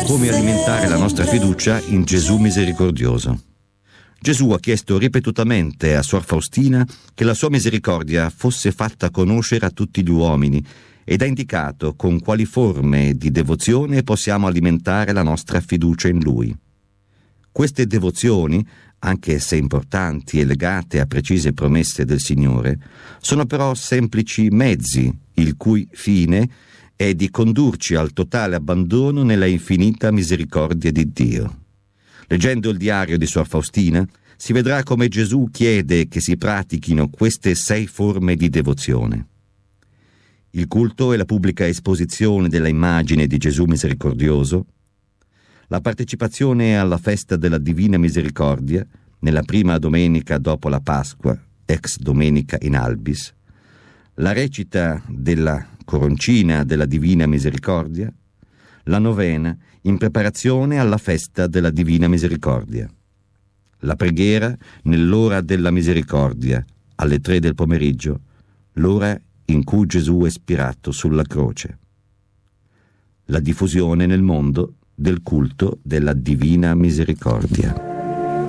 come alimentare la nostra fiducia in Gesù misericordioso. Gesù ha chiesto ripetutamente a Suor Faustina che la sua misericordia fosse fatta conoscere a tutti gli uomini ed ha indicato con quali forme di devozione possiamo alimentare la nostra fiducia in Lui. Queste devozioni, anche se importanti e legate a precise promesse del Signore, sono però semplici mezzi, il cui fine è di condurci al totale abbandono nella infinita misericordia di Dio. Leggendo il diario di Suor Faustina, si vedrà come Gesù chiede che si pratichino queste 6 forme di devozione. Il culto e la pubblica esposizione della immagine di Gesù misericordioso, la partecipazione alla festa della Divina Misericordia, nella prima domenica dopo la Pasqua, ex domenica in albis, la recita della coroncina della Divina Misericordia, la novena in preparazione alla festa della Divina Misericordia, la preghiera nell'ora della misericordia, alle 3 del pomeriggio, l'ora in cui Gesù è spirato sulla croce, la diffusione nel mondo del culto della Divina Misericordia.